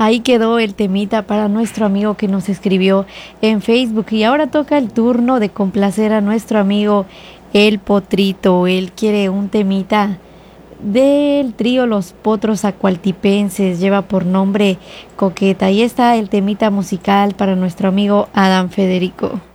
Ahí quedó el temita para nuestro amigo que nos escribió en Facebook. Y ahora toca el turno de complacer a nuestro amigo El Potrito. Él quiere un temita del trío Los Potros Acualtipenses. Lleva por nombre Coqueta. Ahí está el temita musical para nuestro amigo Adam Federico.